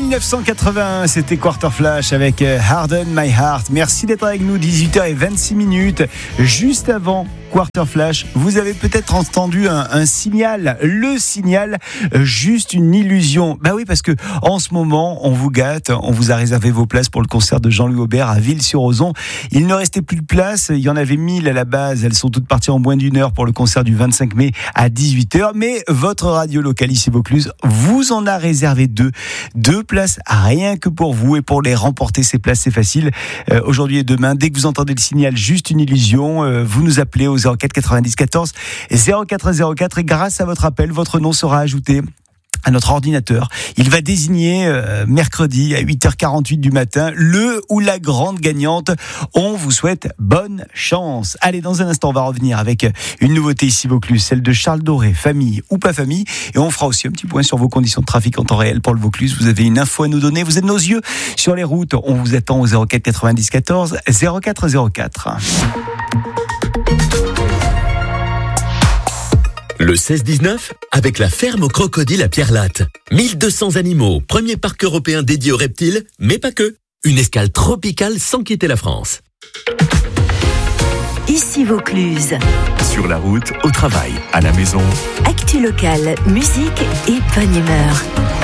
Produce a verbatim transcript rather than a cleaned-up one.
dix-neuf cent quatre-vingt-un, c'était Quarter Flash avec Harden My Heart. Merci d'être avec nous, dix-huit heures vingt-six minutes. Juste avant Quarter Flash, vous avez peut-être entendu un, un signal, le signal, juste une illusion. Bah oui, parce que en ce moment, on vous gâte, on vous a réservé vos places pour le concert de Jean-Louis Aubert à Ville-sur-Ozon. Il ne restait plus de place, il y en avait mille à la base, elles sont toutes parties en moins d'une heure pour le concert du vingt-cinq mai à dix-huit heures. Mais votre radio locale ici Vaucluse vous en a réservé deux. Deux places rien que pour vous, et pour les remporter, ces places, c'est facile. Euh, aujourd'hui et demain, dès que vous entendez le signal juste une illusion, euh, vous nous appelez au zéro quatre quatre-vingt-dix quatorze zéro quatre zéro quatre et grâce à votre appel, votre nom sera ajouté à notre ordinateur. Il va désigner euh, mercredi à huit heures quarante-huit du matin le ou la grande gagnante. On vous souhaite bonne chance. Allez, dans un instant, on va revenir avec une nouveauté ici Vaucluse, celle de Charles Doré, famille ou pas famille. Et on fera aussi un petit point sur vos conditions de trafic en temps réel pour le Vaucluse. Vous avez une info à nous donner, vous êtes nos yeux sur les routes. On vous attend au zéro quatre quatre-vingt-dix quatorze zéro quatre zéro quatre. Le seize dix-neuf, avec la ferme aux crocodiles à Pierre-Latte. mille deux cents animaux, premier parc européen dédié aux reptiles, mais pas que. Une escale tropicale sans quitter la France. Ici Vaucluse. Sur la route, au travail, à la maison. Actu locale, musique et bonne humeur.